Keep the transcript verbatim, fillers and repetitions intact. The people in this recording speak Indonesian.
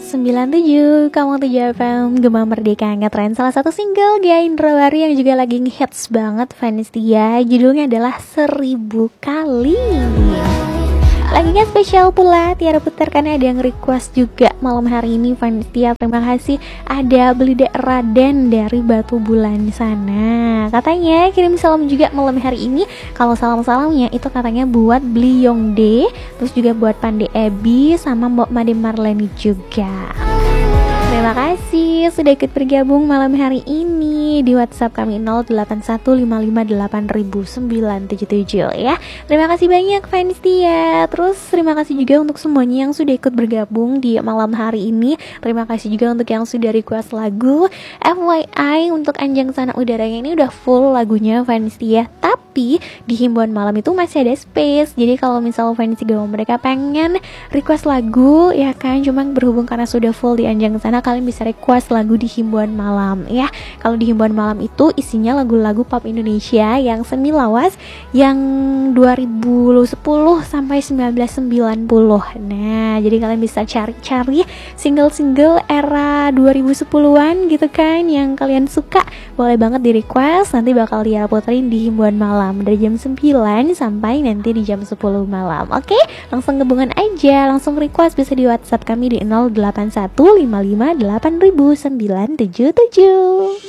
sembilan tujuh Kamu tujuh F M Gema Merdeka ngetren salah satu single Gia Indrawari yang juga lagi ngehits banget fans dia. Judulnya adalah Seribu Kali. Lagi gak spesial pula Tiara putarkan, ada yang request juga malam hari ini fans dia. Terima kasih. Ada Belida Raden dari Batu Bulan sana. Katanya kirim salam juga malam hari ini. Kalau salam-salamnya itu katanya buat Bli Yongde, terus juga buat Pande Ebi sama Mbok Made Marleni juga. Terima kasih sudah ikut bergabung malam hari ini di WhatsApp kami nol delapan satu lima lima delapan sembilan tujuh tujuh ya. Terima kasih banyak fans dia. Terus terima kasih juga untuk semuanya yang sudah ikut bergabung di malam hari ini. Terima kasih juga untuk yang sudah request lagu. F Y I untuk Anjang Sanak Udaranya ini udah full lagunya fans dia. Tapi di himbauan malam itu masih ada space. Jadi kalau misal fans dia mereka pengen request lagu ya kan, cuma berhubung karena sudah full di Anjang Sanak, kalian bisa request lagu di himbauan malam ya. Kalau di himbauan malam itu isinya lagu-lagu pop Indonesia yang semi lawas yang dua ribu sepuluh sampai seribu sembilan ratus sembilan puluh. Nah, jadi kalian bisa cari-cari single-single era dua ribu sepuluhan gitu kan yang kalian suka. Boleh banget di request, nanti bakal dia puterin di himbauan malam dari jam sembilan sampai nanti di jam sepuluh malam. Oke, langsung gabungan aja, langsung request bisa di WhatsApp kami di nol delapan satu lima lima delapan sembilan tujuh tujuh.